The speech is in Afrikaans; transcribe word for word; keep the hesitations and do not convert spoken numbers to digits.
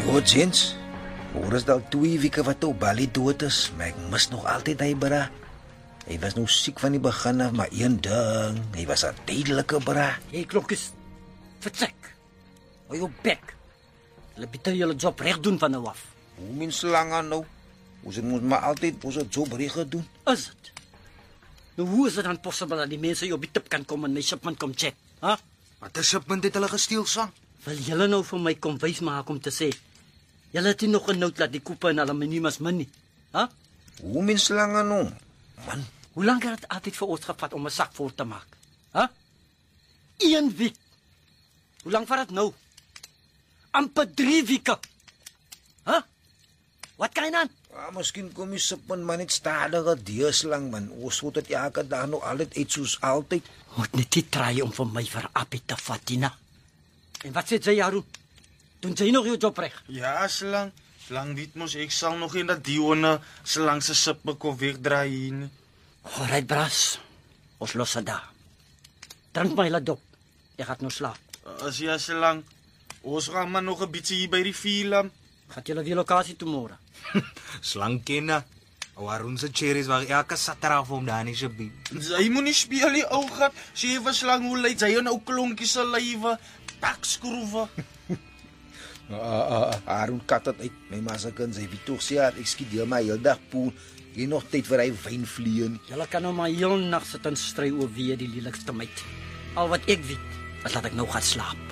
Goed, Jens. Hoor is al twee weke wat ou Bali dood is, maar ek mis nog altyd hy bra. Hy was nou siek van die begin af, maar een ding, hy was 'n tydelike bra. Jy klokkies. Vertrek. Hou jou bek. Hulle beter julle job reg doen van nou af. Hoe mens lang aan nou? Ons moet maar altyd ons job reg doen. Is dit? Nou hoe is dit dan possible dat die mense jou op die tip kan kom en my shipment kom check? Huh? Wat 'n shipment het hulle gesteel, sang? Wil julle nou vir my kom wys maak om te sê julle het nie nog 'n nout laat die koppe en aluminium as min nie. Huh? Hoe mens lang aan hom? Man, hoe lank het dit altyd vir ons gevat om 'n sak vol te maak? Huh? Een week. Hoe lank vat dit nou? Amper drie weke. Huh? Wat kan dan? ah, miskien kom jy sipman maar net stadiger deeslang man. Ons moet dit elke dag nog altyd eet soos altyd. Moet net nie try om vir my vir appie te vat, Tina. En wat sê jy, Haroon? Doen jy nog jou job reg? Ja, slang. Slang weet mos ek sal nog in dat Dione slang se sippe kom wegdraai hier nie. Alright, bras. Ons los dit daar. Drink my laat dop. Ek gaan nou slaap. As jy slang, ons gaan maar nog 'n bietjie hier by die film. Gaat julle weer lokasie toe môre? Slang kenna. Waarom se cherries waar elke Saterdag vir hom daar nie se bied. Hy moenie speel die ou gat. Sê vir slang hoe lyk hy 'n ou klonkie se lywe. Takskroewe. Ah, ah, ah, Aaron kat dit uit. My ma se kind sê, "Wie tog sê ek skiet deel my heeldag poel. Jy nog tyd vir hy wyn vliee nie." Julle kan nou maar heel nag sit en stry oor wie die lelikste meid. Al wat ek weet, is dat ek nou gaan slaap.